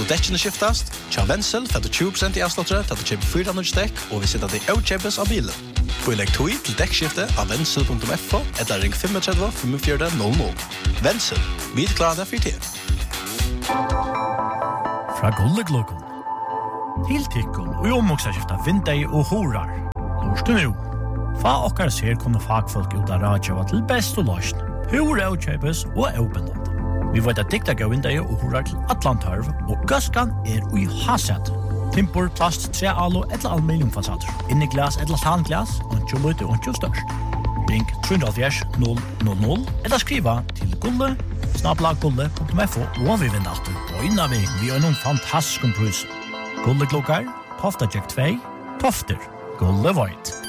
Skulle dekkene skiftast, tja Wenzel får du 20% i avslottere til at du kjøper 400 dekk, og vi sitter det avkjøpes av bilen. Boilegg 2 til dekkskifte av Wenzel.fo eller ring 35 45 00. Wenzel, vi klarer det for tid. Fra Gulleglokken til Tikkun og omvokserskifta Vindei og Horar. Lorst du nu? Fa okkar ser kunne fagfolk ut av radjøva til best og løsn. Hur avkjøpes og avbindende. Vi vet at dikta gav Vindei og Horar til Atlantarv, og Gøskan ui hasset. Timpor, plast, trealo eller aluminiumfasader. Inni glas eller tanglas, og lute og størst. Ring 370 000 eller skriva til gulle@gulle.fo og vi vinner alltid bøyna vi har noen fantastisk pris. Gulle klokkar, Tofta Jack 2, Tofter, Gulle Void.